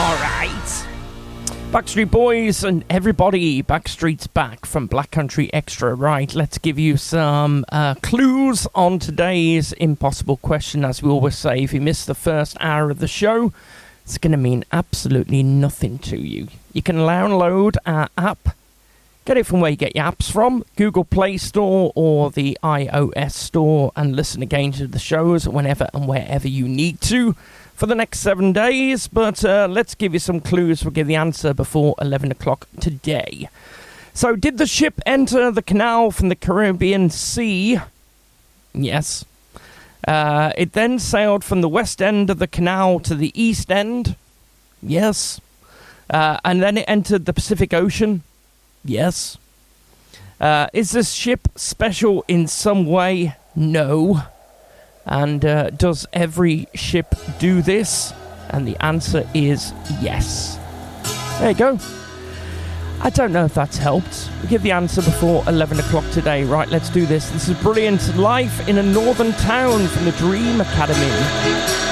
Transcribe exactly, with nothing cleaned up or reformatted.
Alright. Backstreet Boys and everybody. Backstreet's back from Black Country Extra. Right, let's give you some uh, clues on today's impossible question. As we always say, if you missed the first hour of the show, it's going to mean absolutely nothing to you. You can download our app. Get it from where you get your apps from, Google Play Store or the iOS Store, and listen again to the shows whenever and wherever you need to for the next seven days. But uh, let's give you some clues. We'll give the answer before eleven o'clock today. So, did the ship enter the canal from the Caribbean Sea? Yes. Uh, it then sailed from the west end of the canal to the east end? Yes. Uh, and then it entered the Pacific Ocean? Yes. Uh, is this ship special in some way? No. And uh, does every ship do this? And the answer is yes. There you go. I don't know if that's helped. We'll give the answer before eleven o'clock today. Right, let's do this. This is Brilliant Life in a Northern Town from the Dream Academy.